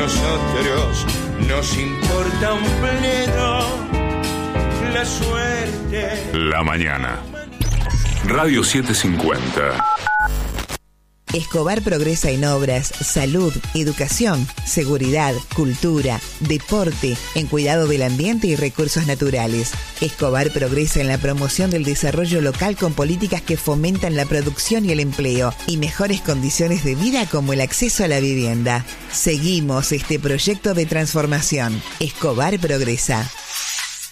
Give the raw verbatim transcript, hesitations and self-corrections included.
nosotros nos importa un bledo la suerte. La mañana. Radio setecientos cincuenta. Escobar progresa en obras, salud, educación, seguridad, cultura, deporte, en cuidado del ambiente y recursos naturales. Escobar progresa en la promoción del desarrollo local con políticas que fomentan la producción y el empleo y mejores condiciones de vida como el acceso a la vivienda. Seguimos este proyecto de transformación. Escobar progresa.